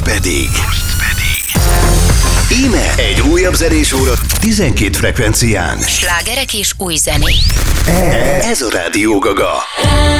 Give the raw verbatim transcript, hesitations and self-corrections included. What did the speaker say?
pedig. Íme egy újabb zenésóra tizenkét frekvencián. Slágerek és új zenék. Ez a Rádió Gaga.